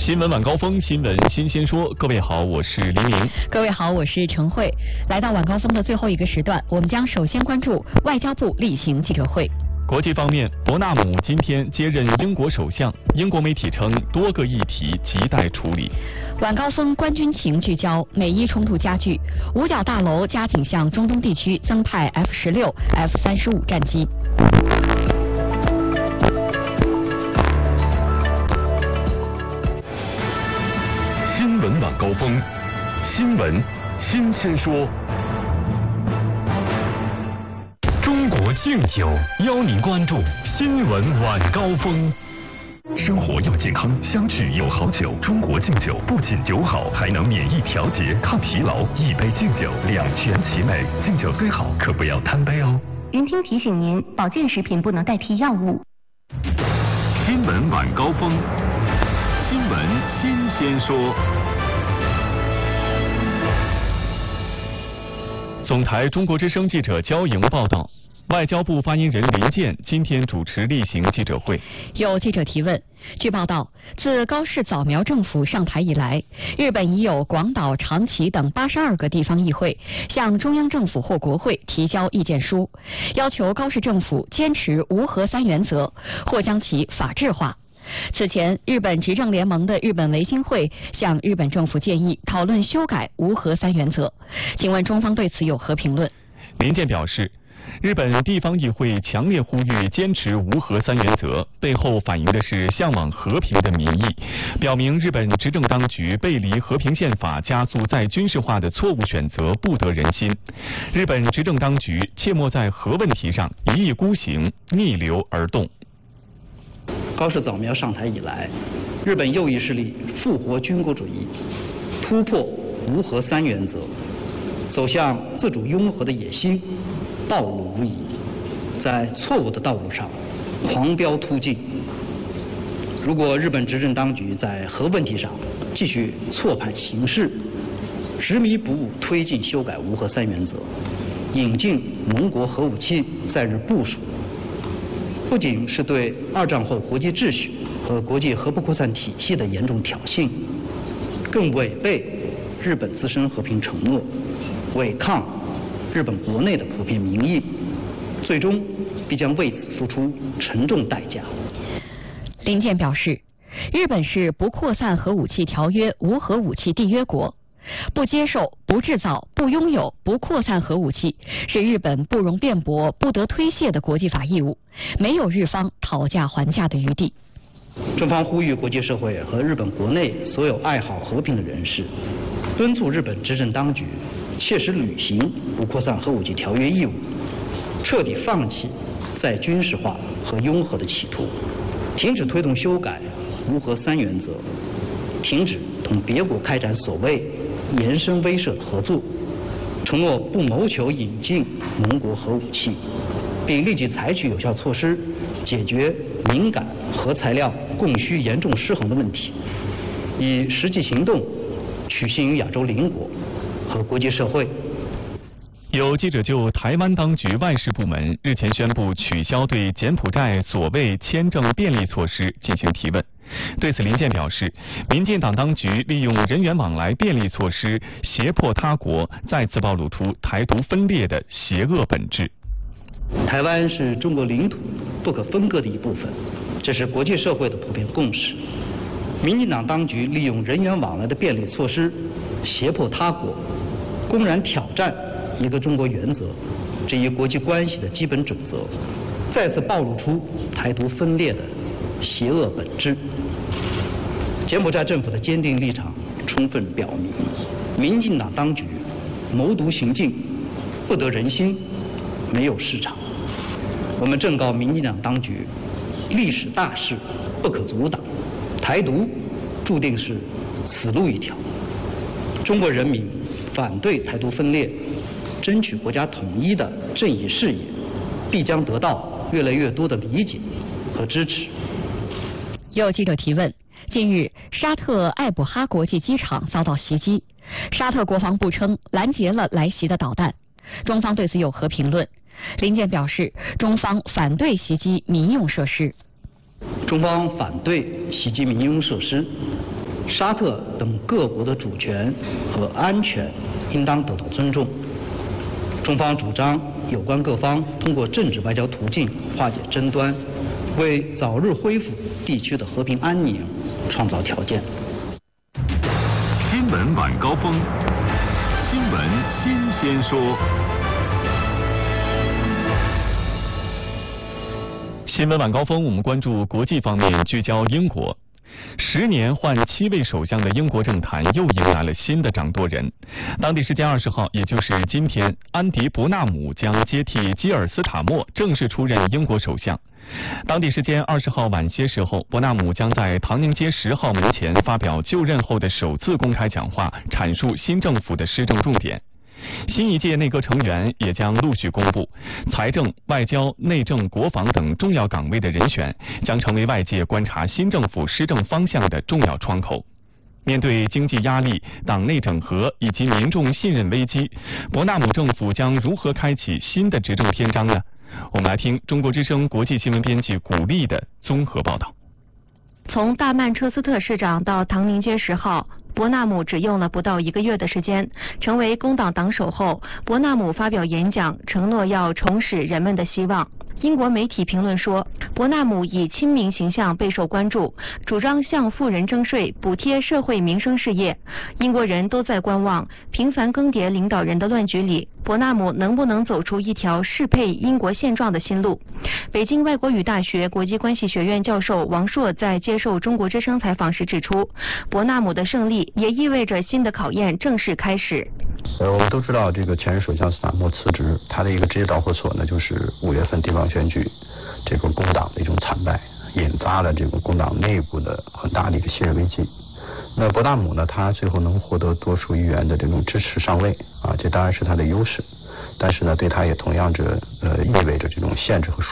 新闻晚高峰，新闻新鲜说。各位好，我是林玲。 各位好，我是陈慧。来到晚高峰的最后一个时段，我们将首先关注外交部例行记者会。 国际方面，伯纳姆今天接任英国首相，英国媒体称多个议题亟待处理。 晚高峰观军情聚焦，美伊冲突加剧，五角大楼加紧向中东地区增派 F-16、F-35战机。 新闻晚高峰，新闻新鲜说。中国敬酒邀您关注新闻晚高峰。生活要健康，相聚有好酒。中国敬酒不仅酒好，还能免疫调节、抗疲劳。一杯敬酒，两全其美。敬酒虽好，可不要贪杯哦。 云听提醒您，保健食品不能代替药物。 新闻晚高峰，新闻新鲜说。 总台中国之声记者焦莹报道，外交部发言人林健今天主持例行记者会。 有记者提问，据报道，自高市早苗政府上台以来，日本已有广岛、长崎等82个地方议会向中央政府或国会提交意见书，要求高市政府坚持无核三原则，或将其法制化。此前，日本执政联盟的日本维新会向日本政府建议讨论修改无核三原则。请问中方对此有何评论？ 林健表示，日本地方议会强烈呼吁坚持无核三原则，背后反映的是向往和平的民意，表明日本执政当局背离和平宪法、加速再军事化的错误选择不得人心。日本执政当局切莫在核问题上一意孤行、逆流而动。 高市早苗上台以来，日本右翼势力复活军国主义，突破无核三原则，走向自主拥核的野心暴露无遗，在错误的道路上狂飙突进。如果日本执政当局在核问题上继续错判形势，执迷不悟推进修改无核三原则，引进盟国核武器在日部署，不仅是对二战后国际秩序和国际核不扩散体系的严重挑衅，更违背日本自身和平承诺，违抗日本国内的普遍民意，最终必将为此付出沉重代价。 林健表示，日本是不扩散核武器条约无核武器缔约国，不接受、不制造、不拥有、不扩散核武器是日本不容辩驳、不得推卸的国际法义务，没有日方讨价还价的余地。 中方呼吁国际社会和日本国内所有爱好和平的人士，敦促日本执政当局切实履行不扩散核武器条约义务，彻底放弃再军事化和拥核的企图，停止推动修改无核三原则，停止同别国开展所谓延伸威慑的合作，承诺不谋求引进盟国核武器，并立即采取有效措施解决敏感核材料供需严重失衡的问题，以实际行动取信于亚洲邻国和国际社会。 有记者就台湾当局外事部门日前宣布取消对柬埔寨所谓签证便利措施进行提问。对此，林健表示，民进党当局利用人员往来便利措施胁迫他国，再次暴露出台独分裂的邪恶本质。 台湾是中国领土不可分割的一部分，这是国际社会的普遍共识。民进党当局利用人员往来的便利措施胁迫他国，公然挑战一个中国原则这一国际关系的基本准则，再次暴露出台独分裂的邪恶本质。柬埔寨政府的坚定立场充分表明，民进党当局谋独行径，不得人心，没有市场。我们正告民进党当局，历史大势不可阻挡，台独注定是死路一条。中国人民反对台独分裂，争取国家统一的正义事业，必将得到越来越多的理解和支持。 有记者提问，近日沙特艾卜哈国际机场遭到袭击，沙特国防部称拦截了来袭的导弹，中方对此有何评论？林健表示，中方反对袭击民用设施。 中方反对袭击民用设施， 沙特等各国的主权和安全应当得到尊重。中方主张有关各方通过政治外交途径化解争端，为早日恢复地区的和平安宁创造条件。 新闻晚高峰，新闻新鲜说。 新闻晚高峰，我们关注国际方面，聚焦英国。10年换7位首相的英国政坛又迎来了新的掌舵人。当地时间20号，也就是今天，安迪·伯纳姆将接替基尔斯塔默正式出任英国首相。当地时间20号晚些时候，伯纳姆将在唐宁街10号门前发表就任后的首次公开讲话，阐述新政府的施政重点。新一届内阁成员也将陆续公布，财政、外交、内政、国防等重要岗位的人选将成为外界观察新政府施政方向的重要窗口。面对经济压力、党内整合以及民众信任危机，伯纳姆政府将如何开启新的执政篇章呢？我们来听中国之声国际新闻编辑古丽的综合报道。 从大曼彻斯特市长到唐宁街10号，伯纳姆只用了不到1个月的时间。成为工党党首后，伯纳姆发表演讲，承诺要重拾人们的希望。英国媒体评论说，伯纳姆以亲民形象备受关注，主张向富人征税，补贴社会民生事业。英国人都在观望，频繁更迭领导人的乱局里，伯纳姆能不能走出一条适配英国现状的新路？北京外国语大学国际关系学院教授王硕在接受中国之声采访时指出，伯纳姆的胜利也意味着新的考验正式开始。 我们都知道，这个前任首相斯塔默辞职，他的一个直接导火索呢，就是5月份地方选举，这个工党的一种惨败，引发了这个工党内部的很大的一个信任危机。那伯纳姆呢，他最后能获得多数议员的这种支持上位啊，这当然是他的优势，但是呢，对他也同样意味着这种限制和